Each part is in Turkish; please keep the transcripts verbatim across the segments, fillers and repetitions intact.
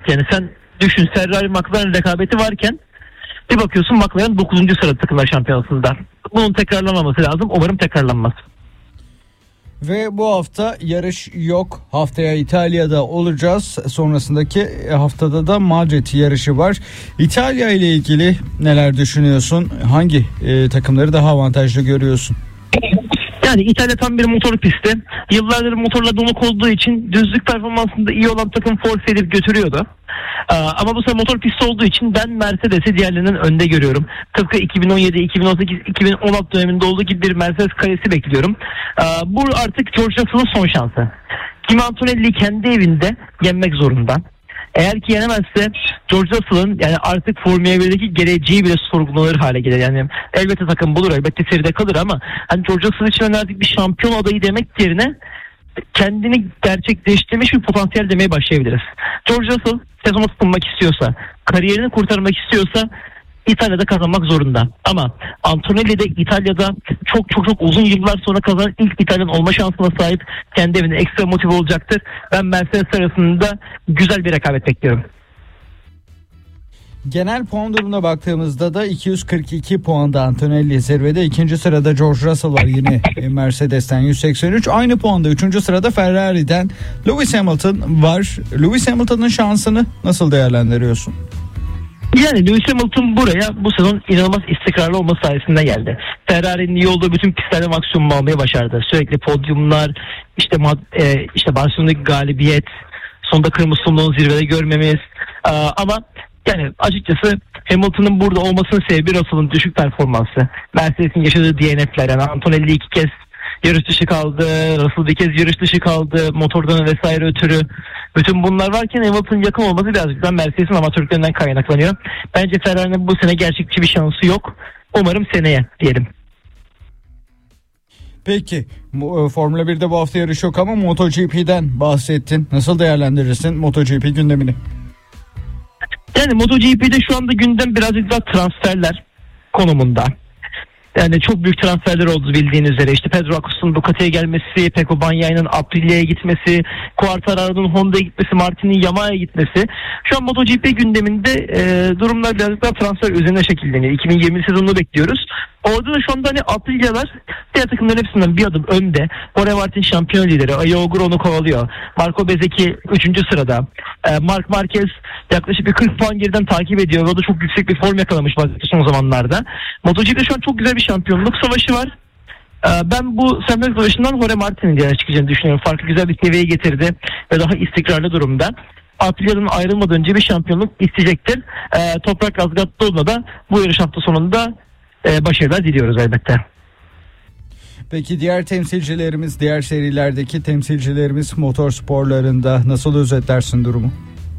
Yani sen düşün, Ferrari McLaren rekabeti varken bir bakıyorsun McLaren dokuzuncu sırada Takımlar Şampiyonası'nda. Bunun tekrarlanmaması lazım. Umarım tekrarlanmaz. Ve bu hafta yarış yok. Haftaya İtalya'da olacağız. Sonrasındaki haftada da Madrid yarışı var. İtalya ile ilgili neler düşünüyorsun? Hangi e, takımları daha avantajlı görüyorsun? Yani İtalya tam bir motor pisti. Yıllardır motorla donuk olduğu için düzlük performansında iyi olan takım force edip götürüyordu. Ee, ama bu sefer motor pisti olduğu için ben Mercedes'i diğerlerinin önde görüyorum. Tıpkı iki bin on yedi, iki bin on sekiz, iki bin on altı döneminde olduğu gibi bir Mercedes kalesi bekliyorum. Ee, bu artık George Russell'ın son şansı. Kimi Antonelli'yi kendi evinde yenmek zorunda. Eğer ki yenemezse George Russell'ın yani artık Formula birdeki geleceği bile sorgulanır hale gelir. Yani elbette takım bulur, elbette seride kalır ama hani George Russell için artık bir şampiyon adayı demek yerine kendini gerçekleştirmiş bir potansiyel demeye başlayabiliriz. George Russell sezona tutunmak istiyorsa, kariyerini kurtarmak istiyorsa İtalya'da kazanmak zorunda. Ama Antonelli de İtalya'da çok çok çok uzun yıllar sonra kazanan ilk İtalyan olma şansına sahip, kendi evinde ekstra motive olacaktır. Ben Mercedes arasında güzel bir rekabet bekliyorum. Genel puan durumuna baktığımızda da iki yüz kırk iki puanda Antonelli zirvede. İkinci sırada George Russell var yine Mercedes'ten yüz seksen üç. Aynı puanda üçüncü sırada Ferrari'den Lewis Hamilton var. Lewis Hamilton'ın şansını nasıl değerlendiriyorsun? Yani Lewis Hamilton buraya bu sezon inanılmaz istikrarlı olması sayesinde geldi. Ferrari'nin iyi olduğu bütün pistlerde maksimum almayı başardı. Sürekli podyumlar, işte e, işte Barcelona'daki galibiyet, sonunda kırmızı sonluğun zirvede görmemiz. Ee, ama yani açıkçası Hamilton'ın burada olmasının sebebi Russell'ın düşük performansı. Mercedes'in yaşadığı D N F'ler, yani Antonelli iki kez yarış dışı kaldı, Russell bir kez yarış dışı kaldı, motordan vesaire ötürü. Bütün bunlar varken Hamilton'ın yakın olması birazcık daha Mercedes'in amatörlüklerinden kaynaklanıyor. Bence Ferrari'nin bu sene gerçekçi bir şansı yok. Umarım seneye diyelim. Peki Formula birde bu hafta yarış yok ama MotoGP'den bahsettin. Nasıl değerlendirirsin MotoGP gündemini? Yani MotoGP'de şu anda gündem birazcık daha transferler konumunda. Yani çok büyük transferler oldu bildiğiniz üzere. İşte Pedro Acosa'nın Ducati'ye gelmesi, Pecco Bagnaia'nın Aprilia'ya gitmesi, Quartararo'nun Honda'ya gitmesi, Martin'in Yamaha'ya gitmesi. Şu an MotoGP gündeminde e, durumlar birazcık daha transfer üzerine şekilleniyor. iki bin yirmi sezonunu bekliyoruz. Orada da şu anda hani Aprilia'lar diğer takımların hepsinden bir adım önde. Jorge Martin şampiyon lideri. Ayo Ogura onu kovalıyor. Marco Bezzecchi üçüncü sırada. E, Marc Marquez yaklaşık bir kırk puan geriden takip ediyor. O da çok yüksek bir form yakalamış son zamanlarda. MotoGP'de şu an çok güzel bir şampiyonluk savaşı var. E, ben bu şampiyonluk savaşından Jorge Martin'in diğer çıkacağını düşünüyorum. Farklı güzel bir seviyeye getirdi ve daha istikrarlı durumda. Aprilia'nın ayrılmadan önce bir şampiyonluk isteyecektir. E, Toprak Gazgatlıoğlu'na da bu yarış hafta sonunda e, başarılar diliyoruz elbette. Peki diğer temsilcilerimiz, diğer serilerdeki temsilcilerimiz motor sporlarında nasıl özetlersin durumu?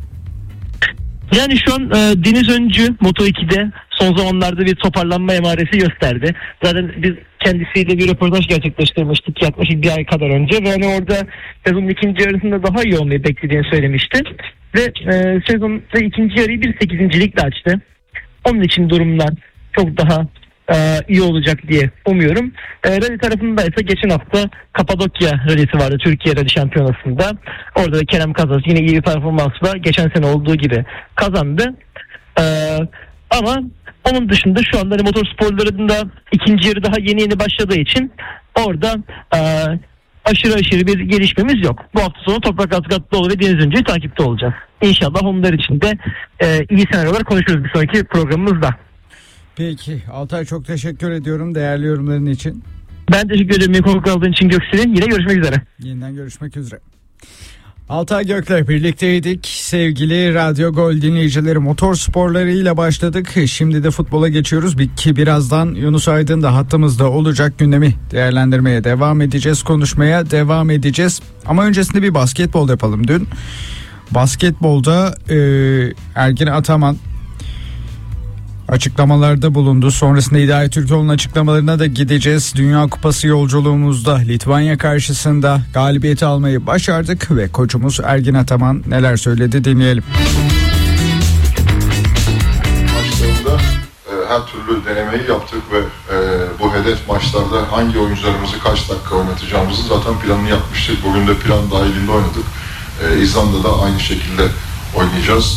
Yani şu an e, Deniz Öncü Moto iki'de son zamanlarda bir toparlanma emaresi gösterdi. Zaten biz kendisiyle bir röportaj gerçekleştirmiştik yaklaşık bir ay kadar önce ve hani orada sezonun ikinci yarısında daha iyi olmayı beklediğini söylemişti. Ve e, sezonun ikinci yarıyı bir sekizincilikle açtı. Onun için durumlar çok daha e, iyi olacak diye umuyorum. E, Rally tarafında ise geçen hafta Kapadokya Rally'si vardı Türkiye Rally Şampiyonası'nda. Orada da Kerem Kazas yine iyi bir performansla geçen sene olduğu gibi kazandı. E, ama onun dışında şu anda motor sporlarında ikinci yarı daha yeni yeni başladığı için orada e, aşırı aşırı bir gelişmemiz yok. Bu hafta sonu Toprak Gazgatlıoğlu ve Deniz Öncü'yü takipte olacağız. İnşallah onlar için de e, iyi senaryolar konuşuruz bir sonraki programımızda. Peki Altay, çok teşekkür ediyorum değerli yorumların için. Ben teşekkür ederim beni konuk aldığın için Göksel'in. Yine görüşmek üzere. Yeniden görüşmek üzere. Altay Gök'le birlikteydik. Sevgili Radyo Gol dinleyicileri, motor sporlarıyla başladık. Şimdi de futbola geçiyoruz. Ki birazdan Yunus Aydın da hattımızda olacak. Gündemi değerlendirmeye devam edeceğiz. Konuşmaya devam edeceğiz. Ama öncesinde bir basketbol yapalım. Dün basketbolda e, Ergin Ataman açıklamalarda bulundu. Sonrasında Hidayet Türkoğlu'nun açıklamalarına da gideceğiz. Dünya Kupası yolculuğumuzda Litvanya karşısında galibiyeti almayı başardık ve koçumuz Ergin Ataman neler söyledi dinleyelim. Maçlarında e, her türlü denemeyi yaptık ve e, bu hedef maçlarda hangi oyuncularımızı kaç dakika oynatacağımızı zaten planını yapmıştık. Bugün de plan dahilinde oynadık. E, İzlanda'da aynı şekilde oynayacağız.